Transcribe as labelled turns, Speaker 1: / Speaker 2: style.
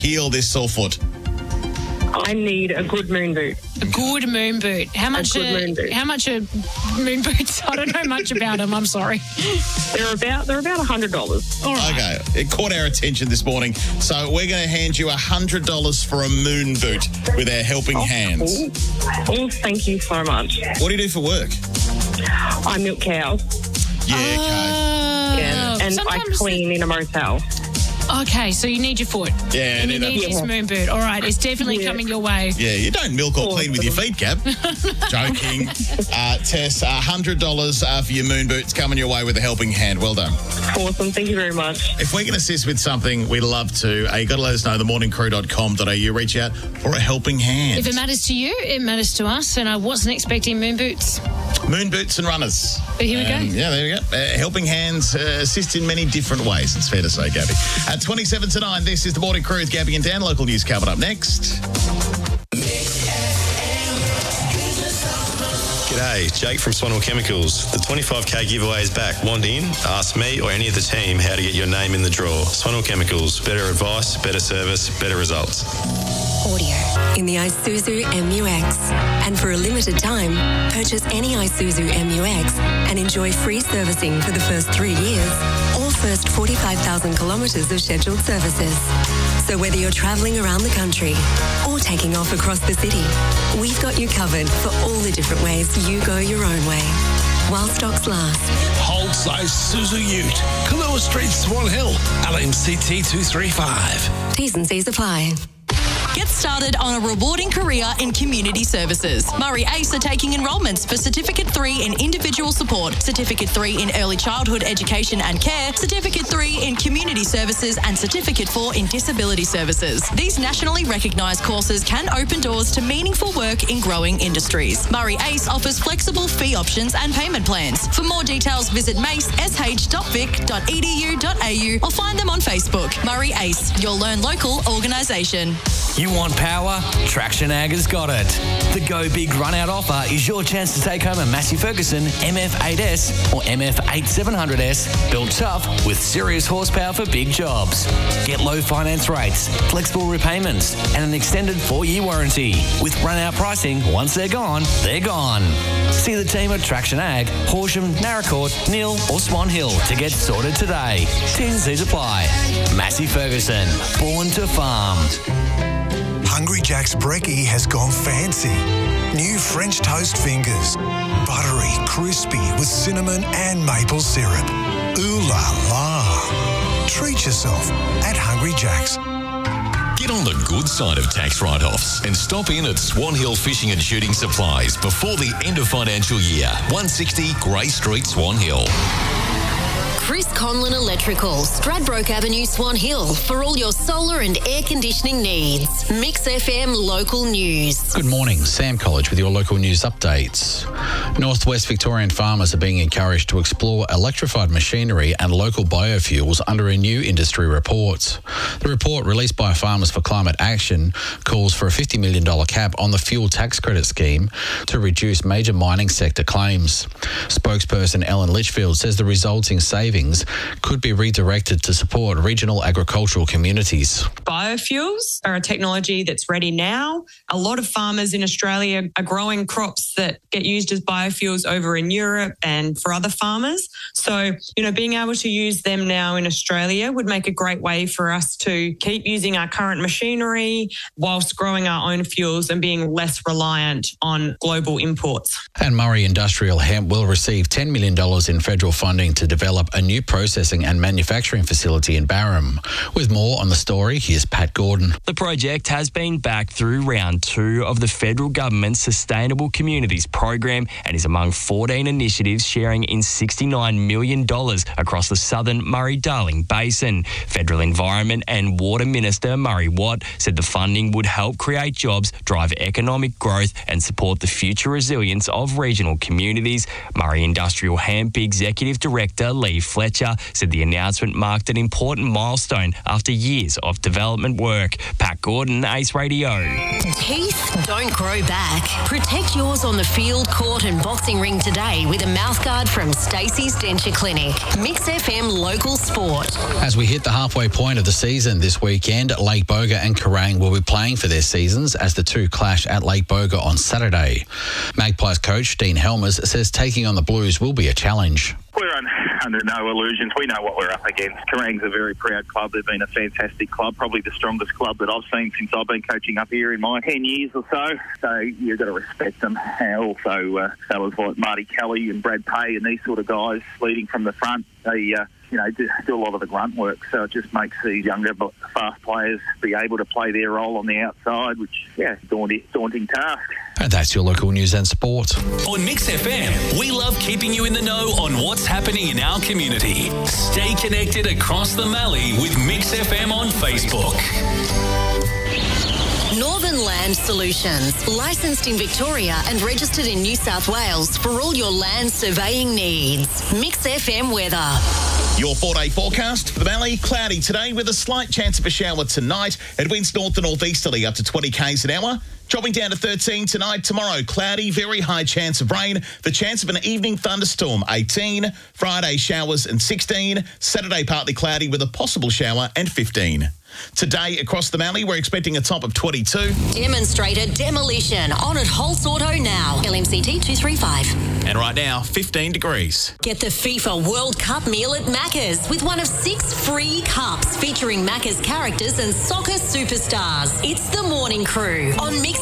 Speaker 1: heal this sore foot?
Speaker 2: I need a good moon boot.
Speaker 3: A good moon boot. How much are moon boots? I don't know much about them. I'm sorry.
Speaker 2: They're about $100.
Speaker 3: All right.
Speaker 1: Okay, it caught our attention this morning, so we're going to hand you $100 for a moon boot with our helping hands.
Speaker 2: Cool. Oh, thank you so much.
Speaker 1: What do you do for work?
Speaker 2: I milk cows.
Speaker 1: Yeah, okay.
Speaker 2: Yeah, and I clean in a motel.
Speaker 3: Okay, so you need your foot.
Speaker 1: Yeah,
Speaker 3: and you need this moon boot. All right, it's definitely coming your way.
Speaker 1: Yeah, you don't milk or clean with your feet, Gab. Joking. Tess, $100 for your moon boots coming your way with a helping hand. Well done.
Speaker 2: Awesome. Thank you very much.
Speaker 1: If we can assist with something, we'd love to. You got to let us know, themorningcrew.com.au. Reach out for a helping hand.
Speaker 3: If it matters to you, it matters to us, and I wasn't expecting moon boots.
Speaker 1: Moon boots and runners.
Speaker 3: But here we go.
Speaker 1: Yeah, there we go. Helping hands assist in many different ways, it's fair to say, Gabby. At 27 to 9, this is The Morning Crew with Gabby and Dan. Local news coming up next.
Speaker 4: G'day, Jake from Swanhill Chemicals. The 25k giveaway is back. Want in? Ask me or any of the team how to get your name in the draw. Swanhill Chemicals. Better advice, better service, better results.
Speaker 5: Audio in the Isuzu MU-X. And for a limited time, purchase any Isuzu MU-X and enjoy free servicing for the first 3 years or first 45,000 kilometres of scheduled services. So whether you're travelling around the country or taking off across the city, we've got you covered for all the different ways you go your own way. While stocks last.
Speaker 6: Holds Isuzu Ute. Kahlua Street, Swan Hill. LMCT 235.
Speaker 5: T's and C's apply.
Speaker 7: Get started on a rewarding career in community services. Murray ACE are taking enrolments for Certificate 3 in Individual Support, Certificate 3 in Early Childhood Education and Care, Certificate 3 in Community Services and Certificate 4 in Disability Services. These nationally recognised courses can open doors to meaningful work in growing industries. Murray ACE offers flexible fee options and payment plans. For more details, visit macesh.vic.edu.au or find them on Facebook. Murray ACE, your Learn Local organisation.
Speaker 8: You want power? Traction Ag has got it. The Go Big Run-Out offer is your chance to take home a Massey Ferguson MF8S or MF8700S built tough with serious horsepower for big jobs. Get low finance rates, flexible repayments and an extended 4-year warranty. With run-out pricing, once they're gone, they're gone. See the team at Traction Ag, Horsham, Naracoorte, Neil or Swan Hill to get sorted today. T&Cs apply. Massey Ferguson, born to farm.
Speaker 9: Hungry Jack's brekkie has gone fancy. New French toast fingers. Buttery, crispy with cinnamon and maple syrup. Ooh la la. Treat yourself at Hungry Jack's.
Speaker 10: Get on the good side of tax write-offs and stop in at Swan Hill Fishing and Shooting Supplies before the end of financial year. 160 Grey Street, Swan Hill.
Speaker 11: Chris Conlon Electrical, Stradbroke Avenue, Swan Hill, for all your solar and air conditioning needs. Mix FM Local News.
Speaker 12: Good morning, Sam College with your local news updates. Northwest Victorian farmers are being encouraged to explore electrified machinery and local biofuels under a new industry report. The report, released by Farmers for Climate Action, calls for a $50 million cap on the fuel tax credit scheme to reduce major mining sector claims. Spokesperson Ellen Litchfield says the resulting savings could be redirected to support regional agricultural communities.
Speaker 13: Biofuels are a technology that's ready now. A lot of farmers in Australia are growing crops that get used as biofuels over in Europe and for other farmers. So, being able to use them now in Australia would make a great way for us to keep using our current machinery whilst growing our own fuels and being less reliant on global imports.
Speaker 12: And Murray Industrial Hemp will receive $10 million in federal funding to develop a new processing and manufacturing facility in Barham. With more on the story, here's Pat Gordon.
Speaker 14: The project has been backed through round 2 of the federal government's Sustainable Communities program and is among 14 initiatives sharing in $69 million across the southern Murray-Darling Basin. Federal Environment and Water Minister Murray Watt said the funding would help create jobs, drive economic growth and support the future resilience of regional communities. Murray Industrial Hemp Executive Director Lee Fletcher said the announcement marked an important milestone after years of development work. Pat Gordon, Ace Radio.
Speaker 11: Teeth don't grow back. Protect yours on the field, court and boxing ring today with a mouthguard from Stacey's Denture Clinic. Mix FM Local Sport.
Speaker 12: As we hit the halfway point of the season this weekend, Lake Boga and Kerrang will be playing for their seasons as the two clash at Lake Boga on Saturday. Magpies coach Dean Helmers says taking on the Blues will be a challenge.
Speaker 15: We're under no illusions. We know what we're up against. Kerrang's a very proud club. They've been a fantastic club, probably the strongest club that I've seen since I've been coaching up here in my 10 years or so. So you've got to respect them. And also, fellas like Marty Kelly and Brad Pay and these sort of guys leading from the front, they do a lot of the grunt work. So it just makes these younger but fast players be able to play their role on the outside, which, daunting task.
Speaker 12: And that's your local news and sport.
Speaker 16: On Mix FM, we love keeping you in the know on what's happening in our community. Stay connected across the Mallee with Mix FM on Facebook.
Speaker 11: Northern Land Solutions, licensed in Victoria and registered in New South Wales for all your land surveying needs. Mix FM weather.
Speaker 1: Your 4-day forecast for the Mallee, cloudy today with a slight chance of a shower tonight. It winds north to northeasterly up to 20 k's an hour. Dropping down to 13 tonight. Tomorrow, cloudy, very high chance of rain. The chance of an evening thunderstorm, 18. Friday, showers and 16. Saturday, partly cloudy with a possible shower and 15. Today, across the Mallee, we're expecting a top of 22.
Speaker 11: Demonstrator demolition on at Holtz Auto now. LMCT 235.
Speaker 1: And right now, 15 degrees.
Speaker 11: Get the FIFA World Cup meal at Macca's with one of 6 free cups featuring Macca's characters and soccer superstars. It's the Morning Crew on Mix